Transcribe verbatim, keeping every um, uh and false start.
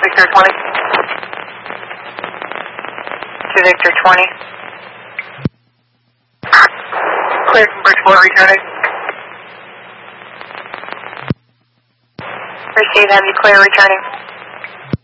Victor twenty. To Victor twenty. Clear from Bridgeport, returning. Receive, have you clear returning?